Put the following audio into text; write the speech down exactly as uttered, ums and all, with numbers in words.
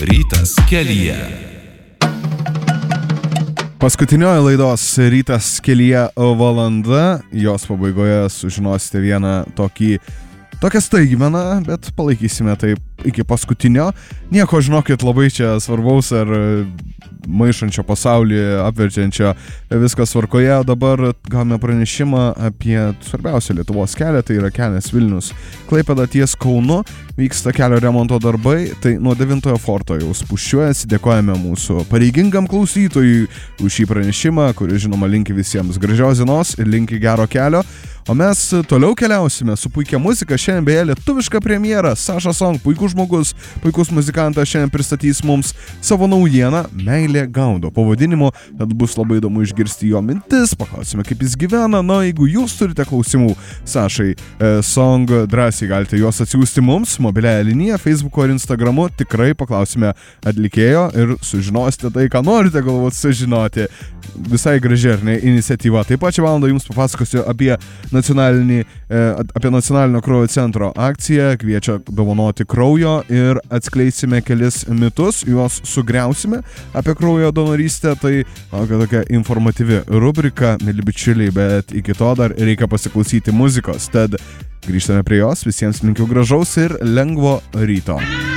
Rytas kelyje. Paskutinioji laidos Rytas kelyje valanda. Jos pabaigoje sužinosite vieną tokį tokią staigmeną, bet palaikysime taip iki paskutinio. Nieko, žinokit, labai čia svarbaus ar maišančio pasaulį, apverčiančio, viskas tvarkoje. Dabar gavome pranešimą apie svarbiausią Lietuvos kelią, tai yra kelias Vilnius Klaipėda ties Kaunu. Vyksta kelio remonto darbai, tai nuo devintojo forto jau spūsčiuojasi. Dėkojame mūsų pareigingam klausytojui už šį pranešimą, kuris, žinoma, linki visiems gražios dienos ir linki gero kelio. O mes toliau keliausime su puikia muzika. Šiandien beje lietuviška premjera. Saša Song, puikus žmogus, puikus muzikantas, šiandien pristatys mums savo naujieną Meilė gaudo pavadinimu. Tad bus labai įdomu išgirsti jo mintis, paklausime, kaip jis gyvena. Na, jeigu jūs turite klausimų Sašai e, Song, drąsiai galite juos atsiųsti mums mobiliąją liniją, Facebook'o ir Instagram'u. Tikrai paklausime atlikėjo ir sužinosite tai, ką norite galvoti sužinoti. Visai graži, ar ne, iniciatyva. Taip pat šią valandą jums papasakosiu apie nacionalinį, e, apie nacionalinio kraujo centro akciją. Kviečia dovanoti kraujo ir atskleisime kelis mitus, juos sugriausime apie kraujo donorystę. Tai laukia tokia informatyvi rubrika, mėly bičiuliai, bet iki to dar reikia pasiklausyti muzikos. Tad grįžtame prie jos, visiems linkiu gražaus ir lengvo ryto.